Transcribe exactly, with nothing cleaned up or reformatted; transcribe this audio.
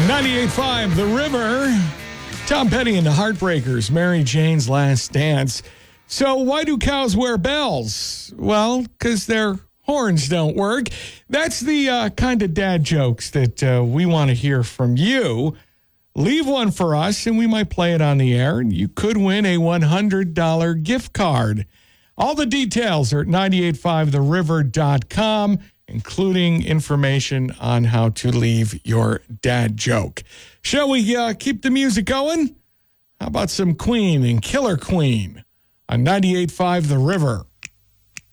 ninety-eight point five The River. Tom Petty and the Heartbreakers, Mary Jane's Last Dance. So why do cows wear bells? Well, because their horns don't work. That's the uh, kind of dad jokes that uh, we want to hear from you. Leave one for us, and we might play it on the air, and you could win a one hundred dollars gift card. All the details are at nine eight five the river dot com, including information on how to leave your dad joke. Shall we uh, keep the music going? How about some Queen and Killer Queen on ninety-eight point five The River?